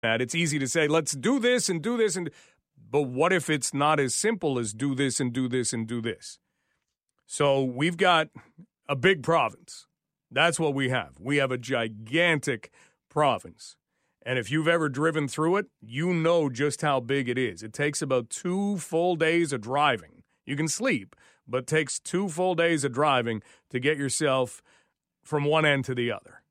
It's easy to say, let's do this, but what if it's not as simple as do this and do this and do this? So we've got a big province. That's what we have. We have a gigantic province. And if you've ever driven through it, you know just how big it is. It takes about 2 full days of driving. You can sleep, but it takes 2 full days of driving to get yourself from one end to the other.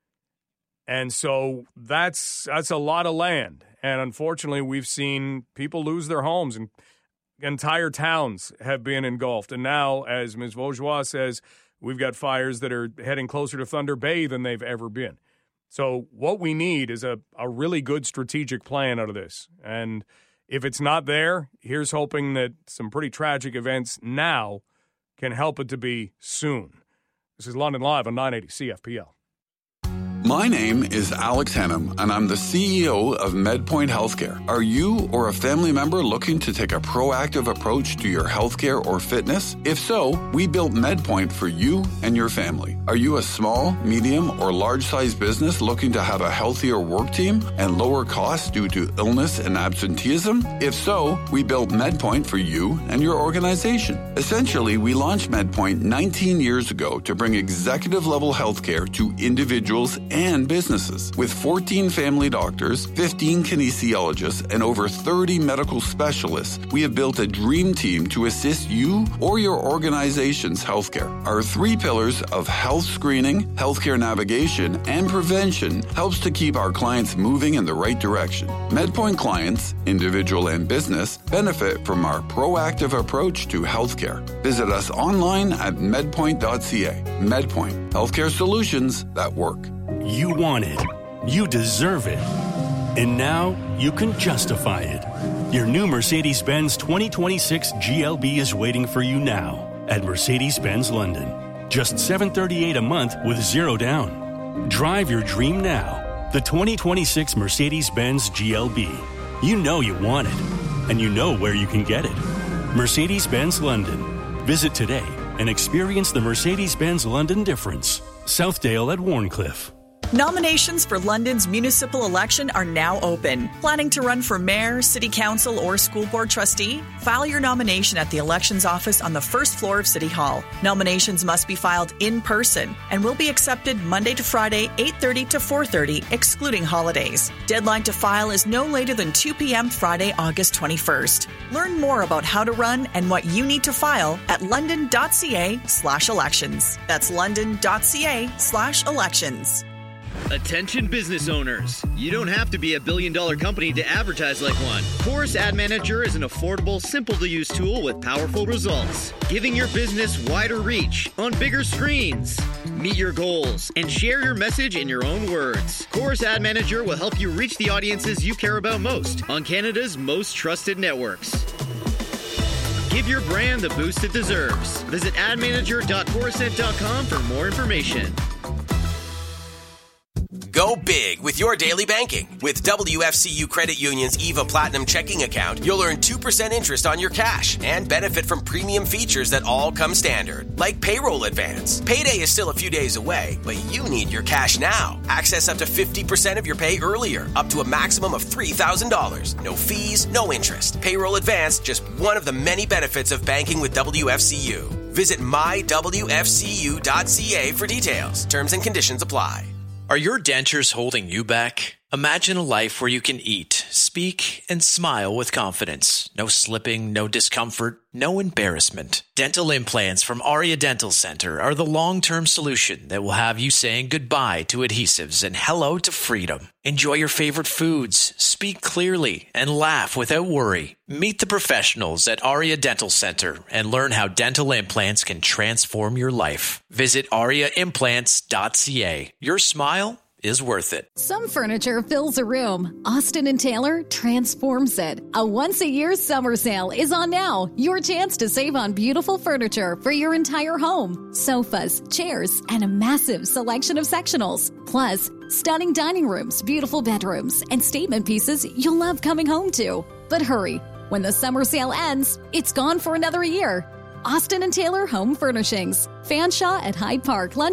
And so that's a lot of land. And unfortunately, we've seen people lose their homes, and entire towns have been engulfed. And now, as Ms. Vaugeois says, we've got fires that are heading closer to Thunder Bay than they've ever been. So what we need is a really good strategic plan out of this. And if it's not there, here's hoping that some pretty tragic events now can help it to be soon. This is London Live on 980 CFPL. My name is Alex Hennum, and I'm the CEO of MedPoint Healthcare. Are you or a family member looking to take a proactive approach to your healthcare or fitness? If so, we built MedPoint for you and your family. Are you a small, medium, or large-sized business looking to have a healthier work team and lower costs due to illness and absenteeism? If so, we built MedPoint for you and your organization. Essentially, we launched MedPoint 19 years ago to bring executive-level healthcare to individuals and businesses. With 14 family doctors, 15 kinesiologists, and over 30 medical specialists, we have built a dream team to assist you or your organization's healthcare. Our 3 pillars of health screening, healthcare navigation, and prevention helps to keep our clients moving in the right direction. MedPoint clients, individual and business, benefit from our proactive approach to healthcare. Visit us online at medpoint.ca. MedPoint, healthcare solutions that work. You want it. You deserve it. And now you can justify it. Your new Mercedes-Benz 2026 GLB is waiting for you now at Mercedes-Benz London. Just $738 a month with 0 down. Drive your dream now. The 2026 Mercedes-Benz GLB. You know you want it. And you know where you can get it. Mercedes-Benz London. Visit today and experience the Mercedes-Benz London difference. Southdale at Warncliffe. Nominations for London's municipal election are now open. Planning to run for mayor, city council, or school board trustee? File your nomination at the elections office on the first floor of City Hall. Nominations must be filed in person and will be accepted Monday to Friday, 8:30 to 4:30, excluding holidays. Deadline to file is no later than 2 p.m. Friday, August 21st. Learn more about how to run and what you need to file at london.ca/elections. That's london.ca/elections. Attention business owners. You don't have to be a billion-dollar company to advertise like one. Chorus Ad Manager is an affordable, simple-to-use tool with powerful results, giving your business wider reach on bigger screens. Meet your goals and share your message in your own words. Chorus Ad Manager will help you reach the audiences you care about most on Canada's most trusted networks. Give your brand the boost it deserves. Visit admanager.corusent.com for more information. Go big with your daily banking. With WFCU Credit Union's EVA Platinum checking account, you'll earn 2% interest on your cash and benefit from premium features that all come standard, like payroll advance. Payday is still a few days away, but you need your cash now. Access up to 50% of your pay earlier, up to a maximum of $3,000. No fees, no interest. Payroll advance, just one of the many benefits of banking with WFCU. Visit mywfcu.ca for details. Terms and conditions apply. Are your dentures holding you back? Imagine a life where you can eat, speak, and smile with confidence. No slipping, no discomfort, no embarrassment. Dental implants from Aria Dental Center are the long-term solution that will have you saying goodbye to adhesives and hello to freedom. Enjoy your favorite foods, speak clearly, and laugh without worry. Meet the professionals at Aria Dental Center and learn how dental implants can transform your life. Visit ariaimplants.ca. Your smile is worth it. Some furniture fills a room. Austin & Taylor transforms it. A once-a-year summer sale is on now. Your chance to save on beautiful furniture for your entire home. Sofas, chairs, and a massive selection of sectionals. Plus, stunning dining rooms, beautiful bedrooms, and statement pieces you'll love coming home to. But hurry, when the summer sale ends, it's gone for another year. Austin & Taylor Home Furnishings. Fanshawe at Hyde Park, London.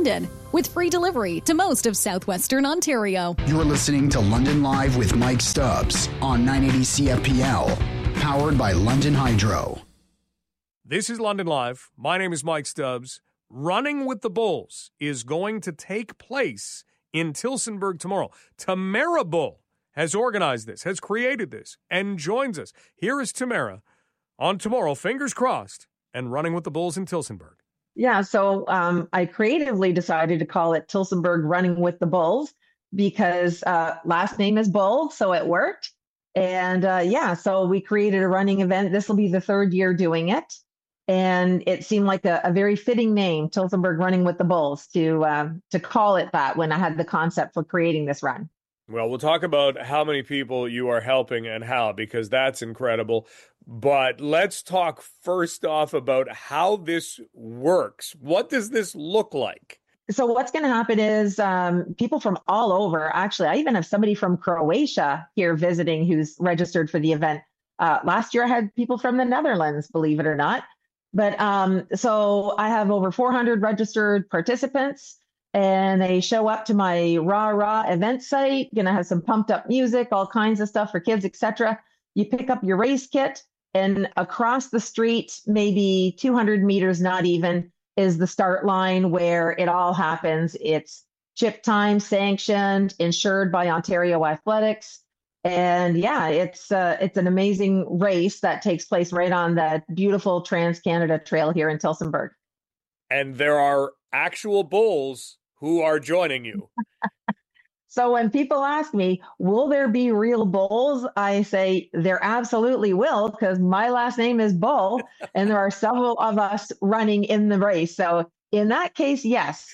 with free delivery to most of southwestern Ontario. You're listening to London Live with Mike Stubbs on 980 CFPL, powered by London Hydro. This is London Live. My name is Mike Stubbs. Running with the Bulls is going to take place in Tillsonburg tomorrow. Tamara Bull has organized this, has created this, and joins us. Here is Tamara on tomorrow, fingers crossed, and Running with the Bulls in Tillsonburg. Yeah, so I creatively decided to call it Tillsonburg Running with the Bulls because last name is Bull, so it worked. And so we created a running event. This will be the third year doing it. And it seemed like a very fitting name, Tillsonburg Running with the Bulls, to call it that when I had the concept for creating this run. Well, we'll talk about how many people you are helping and how, because that's incredible. But let's talk first off about how this works. What does this look like? So what's going to happen is people from all over, actually, I even have somebody from Croatia here visiting who's registered for the event. Last year I had people from the Netherlands, believe it or not. But so I have over 400 registered participants. And they show up to my rah event site, going to have some pumped up music, all kinds of stuff for kids, etc. You pick up your race kit, and across the street, maybe 200 meters, not even, is the start line where it all happens. It's chip time, sanctioned, insured by Ontario Athletics. And yeah, it's an amazing race that takes place right on that beautiful Trans-Canada Trail here in Tillsonburg. And there are actual bulls who are joining you. So when people ask me, will there be real bulls? I say there absolutely will, because my last name is Bull, and there are several of us running in the race. So in that case, yes.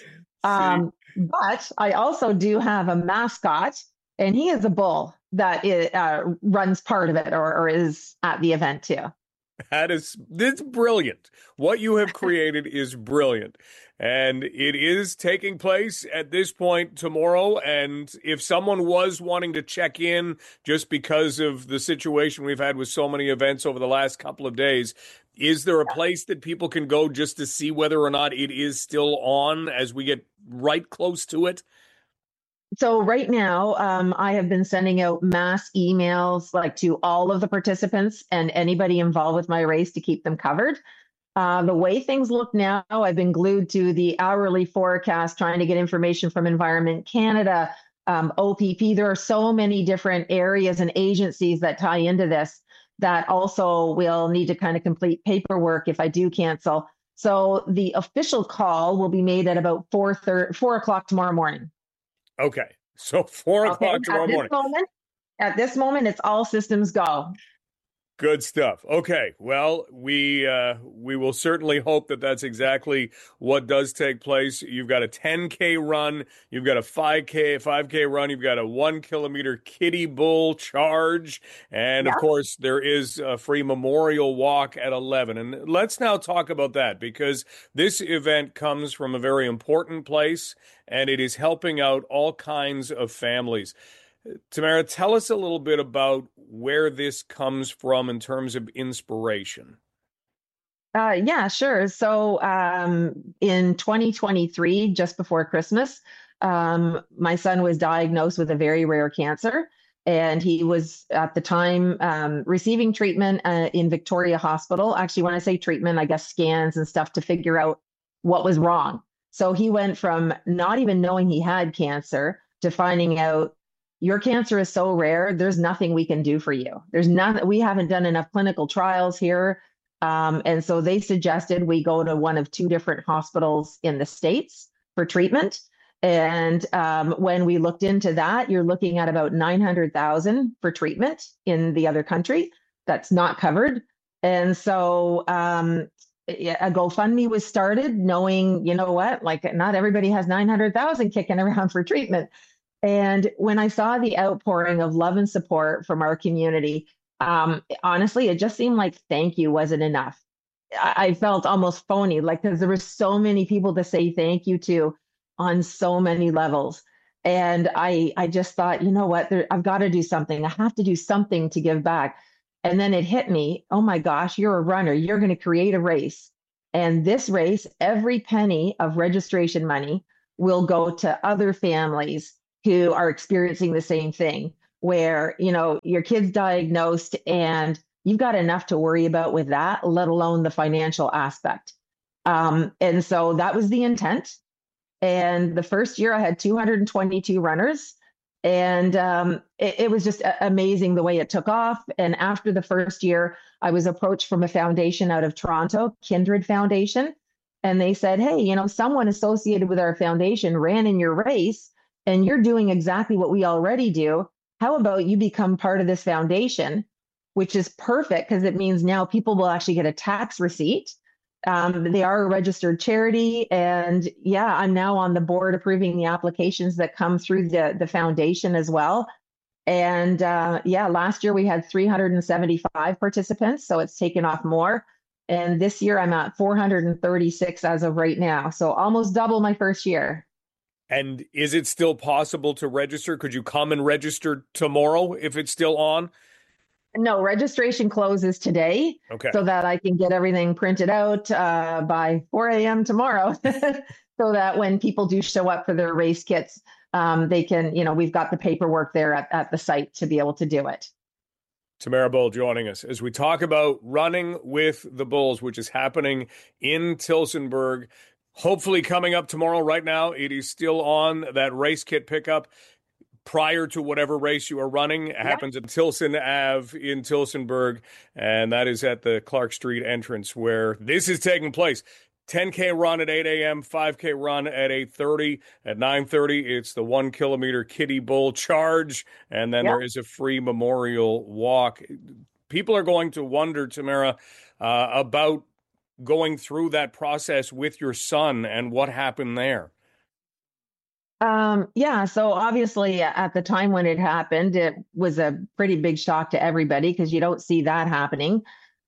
But I also do have a mascot, and he is a bull that runs part of it or is at the event too. That's brilliant. What you have created is brilliant. And it is taking place at this point tomorrow. And if someone was wanting to check in just because of the situation we've had with so many events over the last couple of days, is there a place that people can go just to see whether or not it is still on as we get right close to it? So right now, I have been sending out mass emails to all of the participants and anybody involved with my race to keep them covered. The way things look now, I've been glued to the hourly forecast, trying to get information from Environment Canada, OPP. There are so many different areas and agencies that tie into this that also will need to kind of complete paperwork if I do cancel. So the official call will be made at about 4 o'clock tomorrow morning. Okay, so 4 o'clock tomorrow morning. At this moment, it's all systems go. Good stuff. Okay, well, we will certainly hope that that's exactly what does take place. You've got a 10K run, you've got a 5K run, you've got a 1 kilometer kiddie bull charge, and of course there is a free memorial walk at 11. And let's now talk about that, because this event comes from a very important place, and it is helping out all kinds of families. Tamara, tell us a little bit about where this comes from in terms of inspiration. Yeah, sure. So in 2023, just before Christmas, my son was diagnosed with a very rare cancer. And he was at the time receiving treatment in Victoria Hospital. Actually, when I say treatment, I guess scans and stuff to figure out what was wrong. So he went from not even knowing he had cancer to finding out, your cancer is so rare, there's nothing we can do for you. We haven't done enough clinical trials here. And so they suggested we go to one of 2 different hospitals in the States for treatment. And when we looked into that, you're looking at about $900,000 for treatment in the other country that's not covered. And so a GoFundMe was started, knowing, you know what, not everybody has $900,000 kicking around for treatment. And when I saw the outpouring of love and support from our community, honestly, it just seemed like thank you wasn't enough. I felt almost phony, because there were so many people to say thank you to on so many levels. And I just thought, you know what, I've got to do something. I have to do something to give back. And then it hit me, oh my gosh, you're a runner. You're going to create a race. And this race, every penny of registration money will go to other families who are experiencing the same thing, where, your kid's diagnosed and you've got enough to worry about with that, let alone the financial aspect. And so that was the intent. And the first year I had 222 runners, and it was just amazing the way it took off. And after the first year, I was approached from a foundation out of Toronto, Kindred Foundation. And they said, hey, someone associated with our foundation ran in your race and you're doing exactly what we already do. How about you become part of this foundation, which is perfect because it means now people will actually get a tax receipt. They are a registered charity. And yeah, I'm now on the board approving the applications that come through the foundation as well. And last year we had 375 participants, so it's taken off more. And this year I'm at 436 as of right now. So almost double my first year. And is it still possible to register? Could you come and register tomorrow if it's still on? No, registration closes today. Okay. So that I can get everything printed out by 4 a.m. tomorrow so that when people do show up for their race kits, they can, we've got the paperwork there at the site to be able to do it. Tamara Bull joining us as we talk about Running with the Bulls, which is happening in Tillsonburg. Hopefully coming up tomorrow. Right now, it is still on that race kit pickup prior to whatever race you are running. It happens at Tilson Ave in Tillsonburg, and that is at the Clark Street entrance where this is taking place. 10K run at 8 a.m., 5K run at 8:30. At 9:30, it's the 1 kilometer Kiddie Bull Charge, and then there is a free memorial walk. People are going to wonder, Tamara, about going through that process with your son and what happened there. So obviously at the time when it happened, it was a pretty big shock to everybody because you don't see that happening.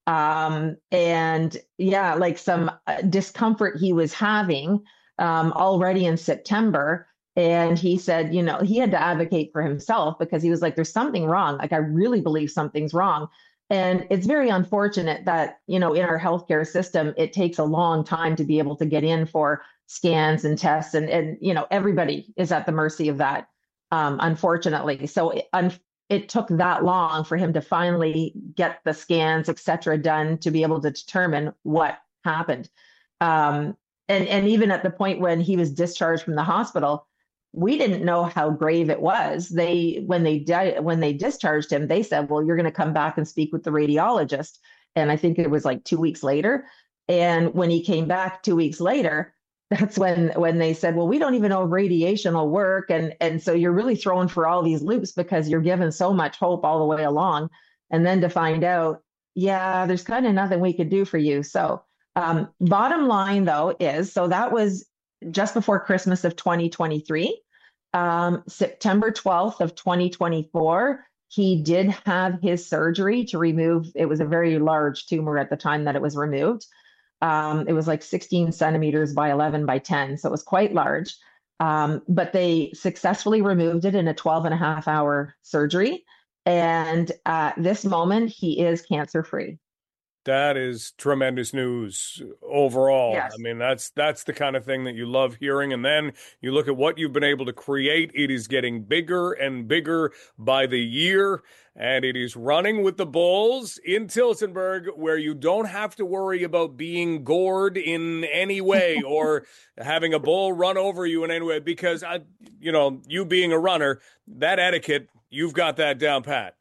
Like some discomfort he was having already in September. And he said, he had to advocate for himself because he was like, there's something wrong. Like, I really believe something's wrong. And it's very unfortunate that, in our healthcare system, it takes a long time to be able to get in for scans and tests. And everybody is at the mercy of that, unfortunately. So it took that long for him to finally get the scans, et cetera, done to be able to determine what happened. And even at the point when he was discharged from the hospital, we didn't know how grave it was. When they discharged him, they said, well, you're going to come back and speak with the radiologist. And I think it was like 2 weeks later. And when he came back 2 weeks later, that's when they said, well, we don't even know if radiation will work. And so you're really thrown for all these loops because you're given so much hope all the way along. And then to find out, there's kind of nothing we could do for you. So bottom line, though, is, so that was just before Christmas of 2023. September 12th of 2024, he did have his surgery to remove, it was a very large tumor at the time that it was removed. It was like 16 centimeters by 11 by 10. So it was quite large. But they successfully removed it in a 12.5-hour surgery. And at this moment, he is cancer-free. That is tremendous news overall. Yes. I mean, that's the kind of thing that you love hearing. And then you look at what you've been able to create. It is getting bigger and bigger by the year. And it is Running with the Bulls in Tillsonburg, where you don't have to worry about being gored in any way or having a bull run over you in any way. Because, you being a runner, that etiquette, you've got that down pat.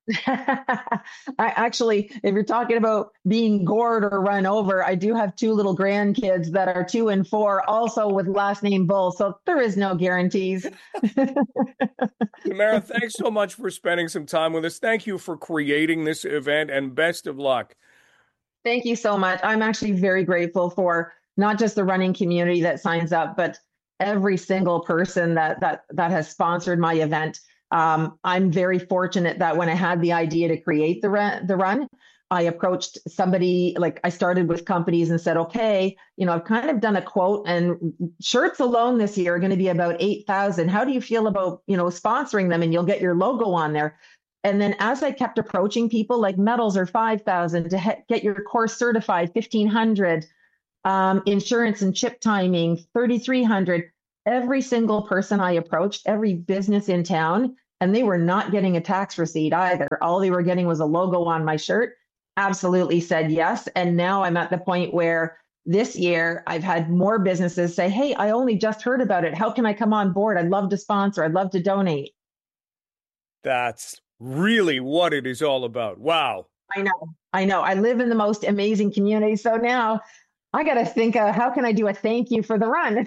Actually, if you're talking about being gored or run over, I do have 2 little grandkids that are 2 and 4, also with last name Bull. So there is no guarantees. Tamara, thanks so much for spending some time with us. Thank you for creating this event, and best of luck. Thank you so much. I'm actually very grateful for not just the running community that signs up, but every single person that has sponsored my event. I'm very fortunate that when I had the idea to create the run, I approached somebody, like I started with companies and said, okay, I've kind of done a quote, and shirts alone this year are going to be about 8,000. How do you feel about, sponsoring them, and you'll get your logo on there. And then as I kept approaching people, like medals are 5,000 to get your course certified, 1,500, insurance and chip timing, 3,300. every single person I approached, every business in town, and they were not getting a tax receipt either. All they were getting was a logo on my shirt. Absolutely said yes. And now I'm at the point where this year I've had more businesses say, hey, I only just heard about it. How can I come on board? I'd love to sponsor. I'd love to donate. That's really what it is all about. Wow. I know. I live in the most amazing community. So now I got to think, how can I do a thank you for the run?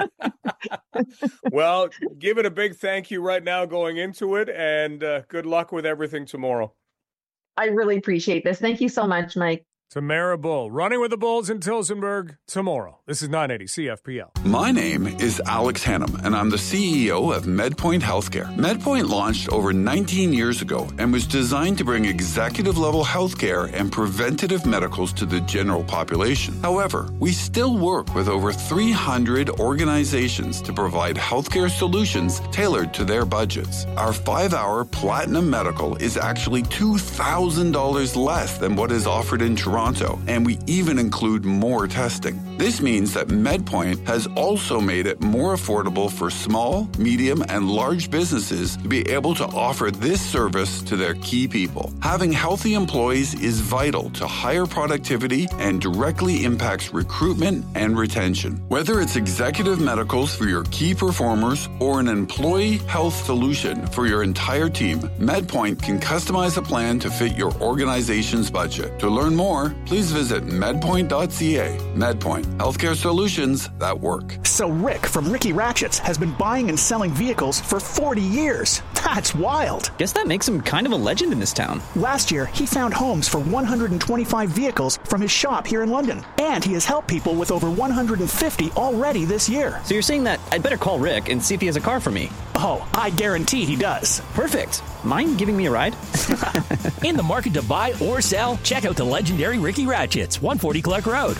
Well, give it a big thank you right now going into it, and good luck with everything tomorrow. I really appreciate this. Thank you so much, Mike. Tamara Bull, running with the Bulls in Tillsonburg tomorrow. This is 980 CFPL. My name is Alex Hannum, and I'm the CEO of MedPoint Healthcare. MedPoint launched over 19 years ago and was designed to bring executive-level healthcare and preventative medicals to the general population. However, we still work with over 300 organizations to provide healthcare solutions tailored to their budgets. Our 5-hour Platinum Medical is actually $2,000 less than what is offered in Toronto, and we even include more testing. This means that MedPoint has also made it more affordable for small, medium, and large businesses to be able to offer this service to their key people. Having healthy employees is vital to higher productivity and directly impacts recruitment and retention. Whether it's executive medicals for your key performers or an employee health solution for your entire team, MedPoint can customize a plan to fit your organization's budget. To learn more, please visit medpoint.ca. MedPoint, healthcare solutions that work. So Rick from Ricky Ratchets has been buying and selling vehicles for 40 years. That's wild. Guess that makes him kind of a legend in this town. Last year, he found homes for 125 vehicles from his shop here in London. And he has helped people with over 150 already this year. So you're saying that I'd better call Rick and see if he has a car for me? Oh, I guarantee he does. Perfect. Mind giving me a ride? In the market to buy or sell? Check out the legendary Ricky Ratchets, 140 Clark Road,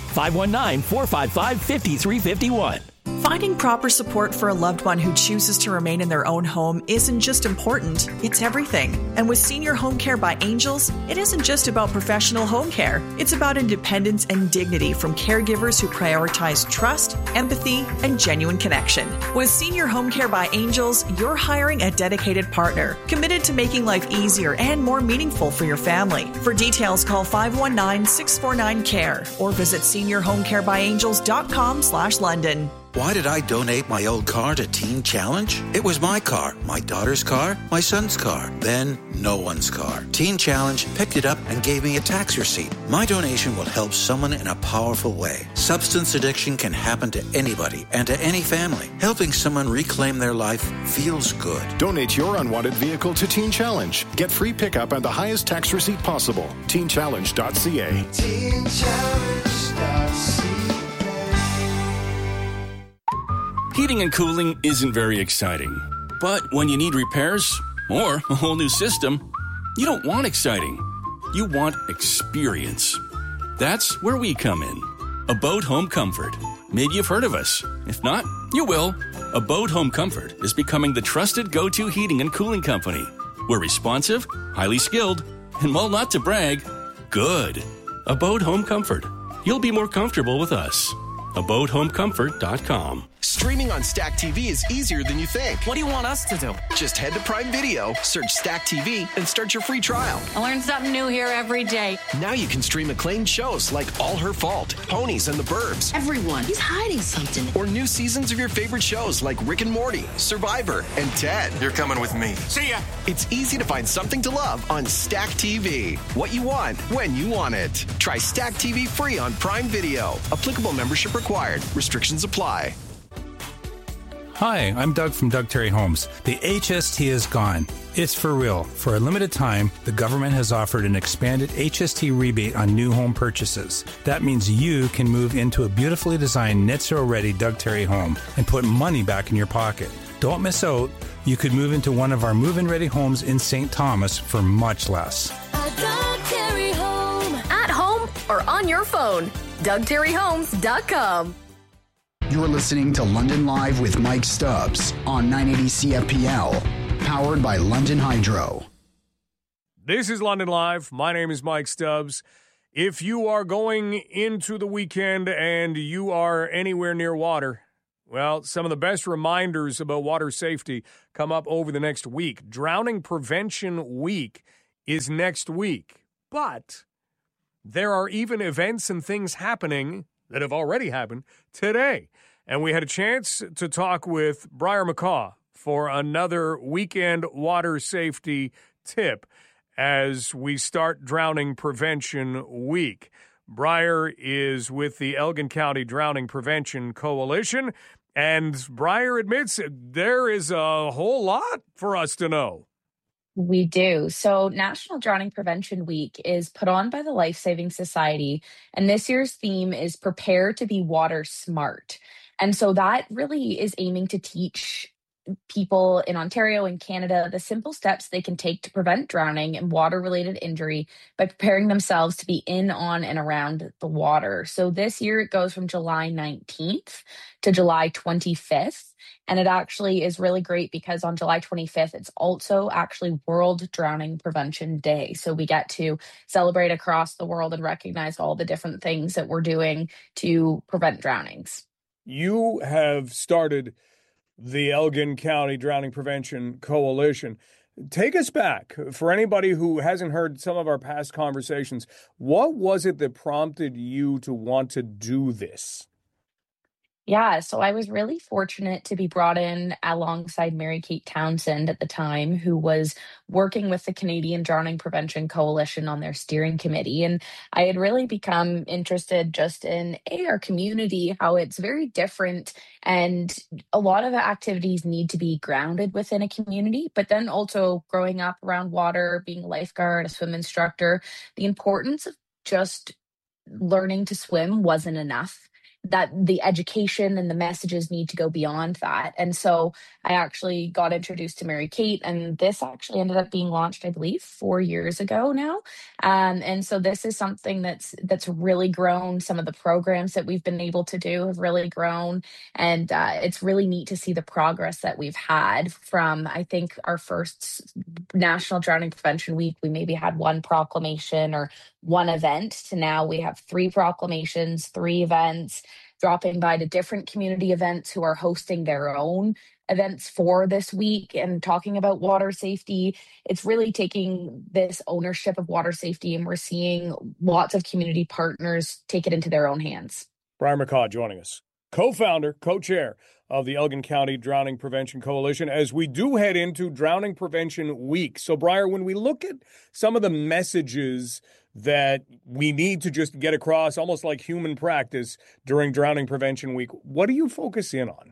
519-455-5351. Finding proper support for a loved one who chooses to remain in their own home isn't just important, it's everything. And with Senior Home Care by Angels, it isn't just about professional home care. It's about independence and dignity from caregivers who prioritize trust, empathy, and genuine connection. With Senior Home Care by Angels, you're hiring a dedicated partner, committed to making life easier and more meaningful for your family. For details, call 519-649-CARE or visit seniorhomecarebyangels.com/London. Why did I donate my old car to Teen Challenge? It was my car, my daughter's car, my son's car, then no one's car. Teen Challenge picked it up and gave me a tax receipt. My donation will help someone in a powerful way. Substance addiction can happen to anybody and to any family. Helping someone reclaim their life feels good. Donate your unwanted vehicle to Teen Challenge. Get free pickup and the highest tax receipt possible. TeenChallenge.ca. TeenChallenge.ca. Heating and cooling isn't very exciting. But when you need repairs or a whole new system, you don't want exciting. You want experience. That's where we come in. Abode Home Comfort. Maybe you've heard of us. If not, you will. Abode Home Comfort is becoming the trusted go-to heating and cooling company. We're responsive, highly skilled, and while not to brag, good. Abode Home Comfort. You'll be more comfortable with us. AbodeHomeComfort.com. Streaming on Stack TV is easier than you think. What do you want us to do? Just head to Prime Video, search Stack TV, and start your free trial. I learn something new here every day. Now you can stream acclaimed shows like All Her Fault, Ponies and the Burbs. Everyone, he's hiding something. Or new seasons of your favorite shows like Rick and Morty, Survivor, and Ted. You're coming with me. See ya! It's easy to find something to love on Stack TV. What you want, when you want it. Try Stack TV free on Prime Video. Applicable membership required. Restrictions apply. Hi, I'm Doug from Doug Terry Homes. The HST is gone. It's for real. For a limited time, the government has offered an expanded HST rebate on new home purchases. That means you can move into a beautifully designed net zero ready Doug Terry home and put money back in your pocket. Don't miss out. You could move into one of our move-in ready homes in St. Thomas for much less. A Doug Terry home. At home or on your phone. DougTerryHomes.com. You're listening to London Live with Mike Stubbs on 980 CFPL, powered by London Hydro. This is London Live. My name is Mike Stubbs. If you are going into the weekend and you are anywhere near water, Well, some of the best reminders about water safety come up over the next week. Drowning Prevention Week is next week, but there are even events and things happening that have already happened today. And we had a chance to talk with Briar McCaw for another weekend water safety tip as we start Drowning Prevention Week. Briar is with the Elgin County Drowning Prevention Coalition, and Briar admits there is a whole lot for us to know. We do. So National Drowning Prevention Week is put on by the Life Saving Society, and this year's theme is Prepare to be Water Smart. And so that really is aiming to teach people in Ontario and Canada the simple steps they can take to prevent drowning and water-related injury by preparing themselves to be in, on, and around the water. So this year it goes from July 19th to July 25th. And it actually is really great because on July 25th, it's also actually World Drowning Prevention Day. So we get to celebrate across the world and recognize all the different things that we're doing to prevent drownings. You have started the Elgin County Drowning Prevention Coalition. Take us back. For anybody who hasn't heard some of our past conversations, what was it that prompted you to want to do this? Yeah, so I was really fortunate to be brought in alongside Mary Kate Townsend at the time, who was working with the Canadian Drowning Prevention Coalition on their steering committee. And I had really become interested just in our community, how it's very different. And a lot of the activities need to be grounded within a community. But then also growing up around water, being a lifeguard, a swim instructor, the importance of just learning to swim wasn't enough. That the education and the messages need to go beyond that. And so I actually got introduced to Mary Kate, and this actually ended up being launched, I believe, 4 years ago now. And so this is something that's really grown. Some of the programs that we've been able to do have really grown. And it's really neat to see the progress that we've had from, I think, our first National Drowning Prevention Week. We maybe had one proclamation or one event to now we have 3 proclamations, 3 events, dropping by to different community events who are hosting their own events for this week and talking about water safety. It's really taking this ownership of water safety, and we're seeing lots of community partners take it into their own hands. Briar McCaw joining us, co-founder, co-chair of the Elgin County Drowning Prevention Coalition, as we do head into Drowning Prevention Week. So, Briar, when we look at some of the messages that we need to just get across, almost like human practice during Drowning Prevention Week, what do you focus in on?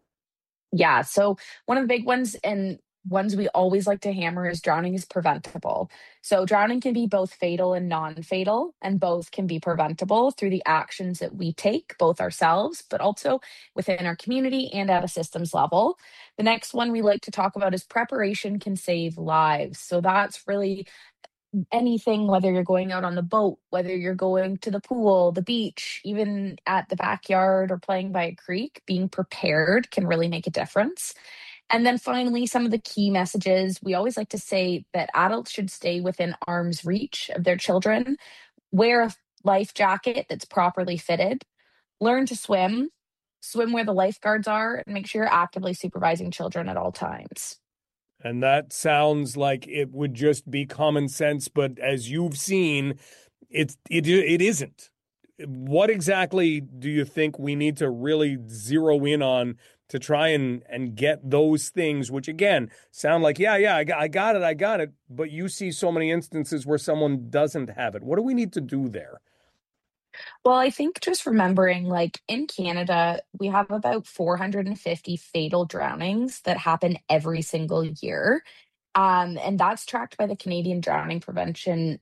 Yeah, so one of the big ones and ones we always like to hammer is drowning is preventable. So drowning can be both fatal and non-fatal, and both can be preventable through the actions that we take, both ourselves, but also within our community and at a systems level. The next one we like to talk about is preparation can save lives. So that's really anything, whether you're going out on the boat, whether you're going to the pool, the beach, even at the backyard or playing by a creek, being prepared can really make a difference. And then finally, some of the key messages, we always like to say that adults should stay within arm's reach of their children, wear a life jacket that's properly fitted, learn to swim where the lifeguards are, and make sure you're actively supervising children at all times. And that sounds like it would just be common sense, but as you've seen, it isn't. What exactly do you think we need to really zero in on to try and get those things, which again sound like, I got it, but you see so many instances where someone doesn't have it. What do we need to do there? Well, I think just remembering, like in Canada, we have about 450 fatal drownings that happen every single year. And that's tracked by the Canadian Drowning Prevention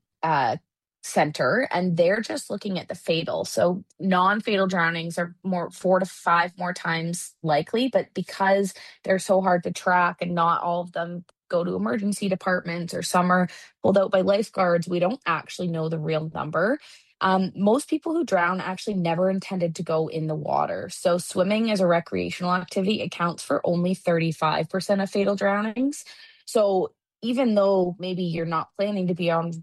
Center. And they're just looking at the fatal. So non-fatal drownings are 4 to 5 more times likely. But because they're so hard to track and not all of them go to emergency departments or some are pulled out by lifeguards, we don't actually know the real number. Most people who drown actually never intended to go in the water. So swimming as a recreational activity accounts for only 35% of fatal drownings. So even though maybe you're not planning to be on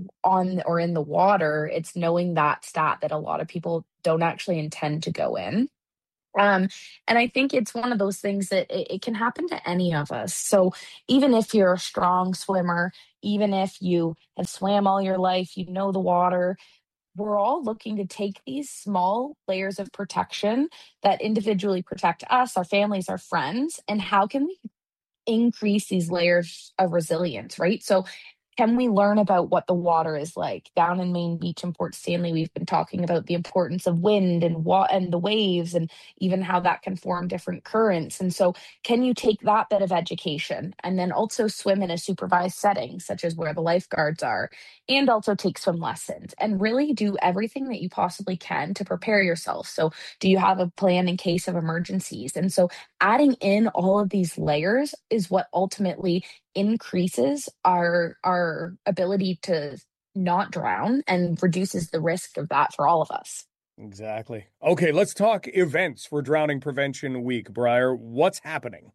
or in the water, it's knowing that stat that a lot of people don't actually intend to go in. And I think it's one of those things that it can happen to any of us. So even if you're a strong swimmer, even if you have swam all your life, you know the water, we're all looking to take these small layers of protection that individually protect us, our families, our friends, and how can we increase these layers of resilience, right? So can we learn about what the water is like? Down in Maine Beach in Port Stanley, we've been talking about the importance of wind and the waves, and even how that can form different currents. And so can you take that bit of education and then also swim in a supervised setting, such as where the lifeguards are, and also take swim lessons and really do everything that you possibly can to prepare yourself? So do you have a plan in case of emergencies? And so adding in all of these layers is what ultimately increases our ability to not drown and reduces the risk of that for all of us. Exactly. Okay, let's talk events for Drowning Prevention Week. Briar, what's happening?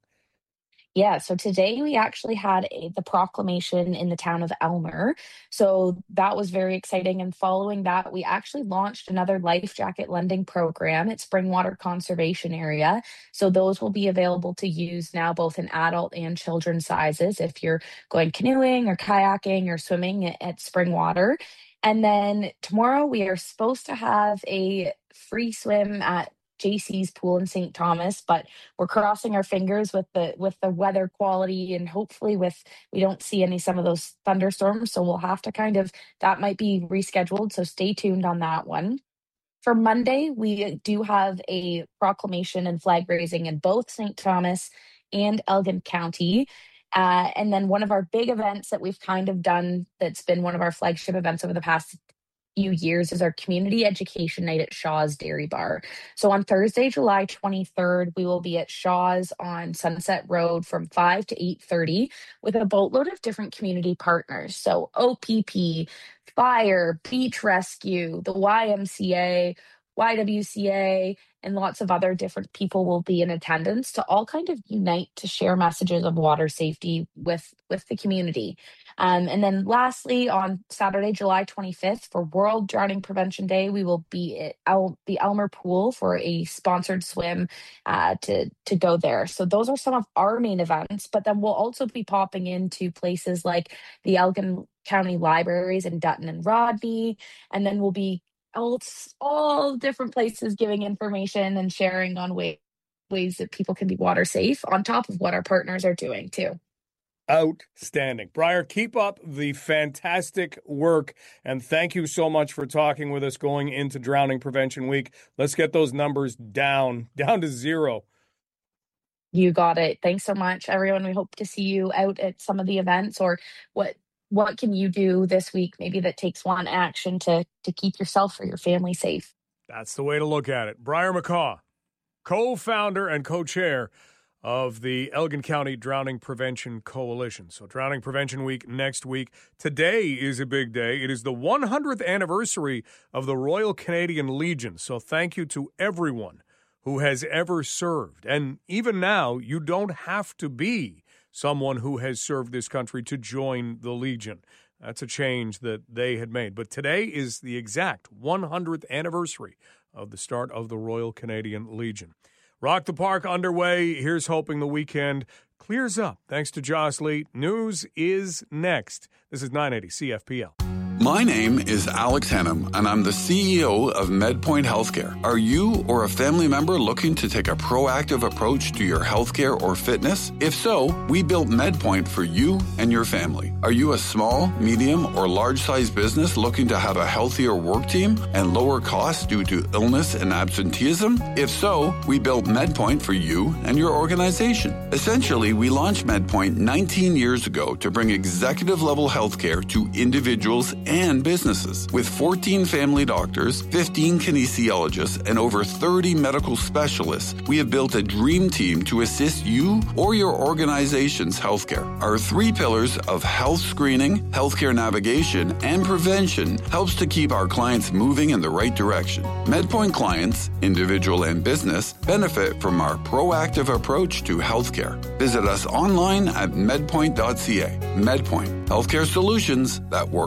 Yeah, so today we actually had the proclamation in the town of Elmer. So that was very exciting. And following that, we actually launched another life jacket lending program at Springwater Conservation Area. So those will be available to use now, both in adult and children sizes, if you're going canoeing or kayaking or swimming at Springwater. And then tomorrow we are supposed to have a free swim at JC's pool in St. Thomas, but we're crossing our fingers with the weather quality, and hopefully we don't see some of those thunderstorms. So we'll have to that might be rescheduled. So stay tuned on that one. For Monday, we do have a proclamation and flag raising in both St. Thomas and Elgin County. And then one of our big events that we've done, that's been one of our flagship events over the past few years, is our community education night at Shaw's Dairy Bar. So on Thursday, July 23rd, we will be at Shaw's on Sunset Road from 5 to 8:30 with a boatload of different community partners. So OPP, Fire, Beach Rescue, the YMCA, YWCA, and lots of other different people will be in attendance to all unite to share messages of water safety with the community. And then lastly, on Saturday, July 25th, for World Drowning Prevention Day, we will be at the Elmer Pool for a sponsored swim to go there. So those are some of our main events, but then we'll also be popping into places like the Elgin County Libraries in Dutton and Rodney, and then we'll be all different places giving information and sharing on ways that people can be water safe, on top of what our partners are doing too. Outstanding. Briar, keep up the fantastic work, and thank you so much for talking with us going into Drowning Prevention Week. Let's get those numbers down to zero. You got it. Thanks so much, everyone. We hope to see you out at some of the events. Or what can you do this week maybe that takes one action to keep yourself or your family safe? That's the way to look at it. Briar McCaw, co-founder and co-chair of the Elgin County Drowning Prevention Coalition. So Drowning Prevention Week next week. Today is a big day. It is the 100th anniversary of the Royal Canadian Legion. So thank you to everyone who has ever served. And even now, you don't have to be someone who has served this country to join the Legion. That's a change that they had made. But today is the exact 100th anniversary of the start of the Royal Canadian Legion. Rock the Park underway. Here's hoping the weekend clears up. Thanks to Joss Lee. News is next. This is 980 CFPL. My name is Alex Hennum, and I'm the CEO of MedPoint Healthcare. Are you or a family member looking to take a proactive approach to your healthcare or fitness? If so, we built MedPoint for you and your family. Are you a small, medium, or large-sized business looking to have a healthier work team and lower costs due to illness and absenteeism? If so, we built MedPoint for you and your organization. Essentially, we launched MedPoint 19 years ago to bring executive-level healthcare to individuals and businesses. With 14 family doctors, 15 kinesiologists, and over 30 medical specialists, we have built a dream team to assist you or your organization's healthcare. Our 3 pillars of health screening, healthcare navigation, and prevention helps to keep our clients moving in the right direction. MedPoint clients, individual and business, benefit from our proactive approach to healthcare. Visit us online at medpoint.ca. MedPoint, healthcare solutions that work.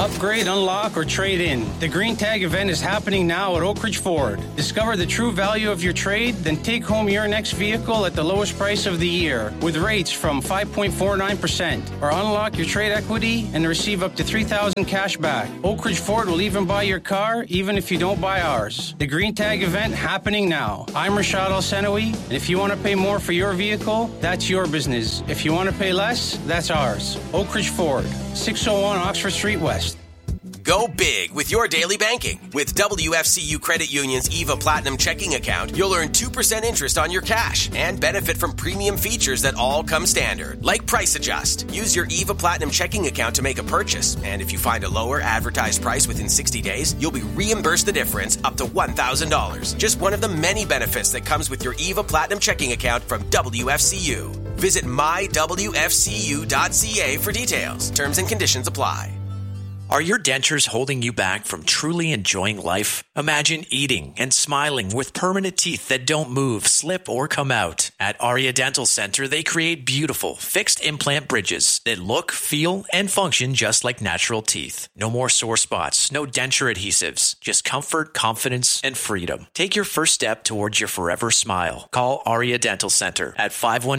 Upgrade, unlock, or trade in. The Green Tag event is happening now at Oak Ridge Ford. Discover the true value of your trade, then take home your next vehicle at the lowest price of the year with rates from 5.49%. Or unlock your trade equity and receive up to $3,000 cash back. Oak Ridge Ford will even buy your car, even if you don't buy ours. The Green Tag event happening now. I'm Rashad Al-Senawi, and if you want to pay more for your vehicle, that's your business. If you want to pay less, that's ours. Oak Ridge Ford, 601 Oxford Street West. Go big with your daily banking. With WFCU Credit Union's EVA Platinum checking account, you'll earn 2% interest on your cash and benefit from premium features that all come standard, like Price Adjust. Use your EVA Platinum checking account to make a purchase, and if you find a lower advertised price within 60 days, you'll be reimbursed the difference up to $1,000. Just one of the many benefits that comes with your EVA Platinum checking account from WFCU. Visit mywfcu.ca for details. Terms and conditions apply. Are your dentures holding you back from truly enjoying life? Imagine eating and smiling with permanent teeth that don't move, slip, or come out. At Aria Dental Center, they create beautiful, fixed implant bridges that look, feel, and function just like natural teeth. No more sore spots, no denture adhesives, just comfort, confidence, and freedom. Take your first step towards your forever smile. Call Aria Dental Center at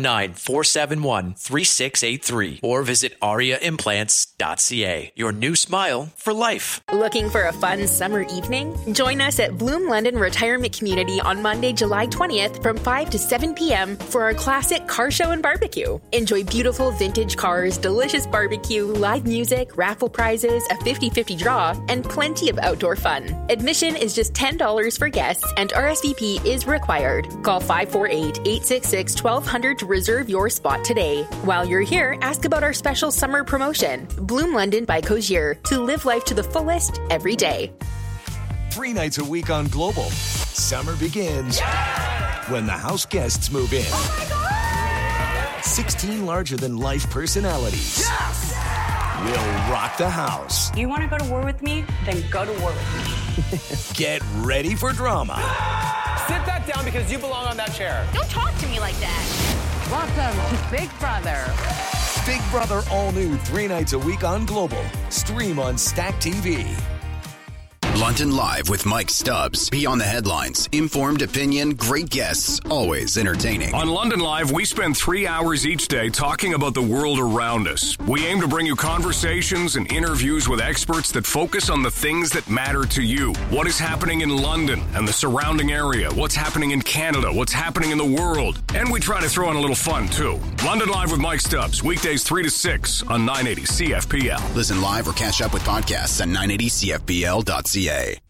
519-471-3683 or visit ariaimplants.ca. Your new smile for life. Looking for a fun summer evening? Join us at Bloom London Retirement Community on Monday, July 20th from 5 to 7 p.m. for our classic car show and barbecue. Enjoy beautiful vintage cars, delicious barbecue, live music, raffle prizes, a 50-50 draw, and plenty of outdoor fun. Admission is just $10 for guests and RSVP is required. Call 548-866-1200 to reserve your spot today. While you're here, ask about our special summer promotion, Bloom London by Cozier, to live life to the fullest every day. 3 nights a week on Global. Summer begins when the house guests move in. Oh my God! 16 larger-than-life personalities will rock the house. You want to go to war with me? Then go to war with me. Get ready for drama. Sit that down because you belong on that chair. Don't talk to me like that. Welcome to Big Brother. Big Brother all new 3 nights a week on Global. Stream on Stack TV. London Live with Mike Stubbs. Beyond the headlines. Informed opinion, great guests, always entertaining. On London Live, we spend 3 hours each day talking about the world around us. We aim to bring you conversations and interviews with experts that focus on the things that matter to you. What is happening in London and the surrounding area? What's happening in Canada? What's happening in the world? And we try to throw in a little fun, too. London Live with Mike Stubbs, weekdays 3 to 6 on 980 CFPL. Listen live or catch up with podcasts at 980CFPL.ca.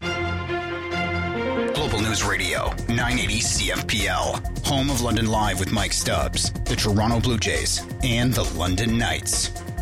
Global News Radio, 980 CFPL. Home of London Live with Mike Stubbs, the Toronto Blue Jays, and the London Knights.